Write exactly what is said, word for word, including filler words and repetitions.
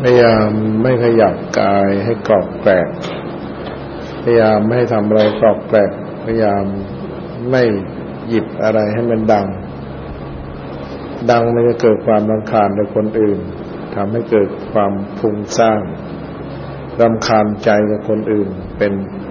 พยายามไม่ขยับกายให้กรอบแกรกพยายามไม่ให้ทำอะไรกรอบแกรกพยายามไม่หยิบอะไรให้มันดังดังมันจะเกิดความรำคาญในคนอื่นทำให้เกิดความฟุ้งซ่านรำคาญใจกับคนอื่นเป็น